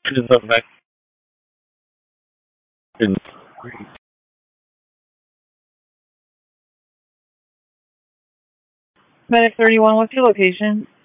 is a vaccine. Medic 31, what's your location?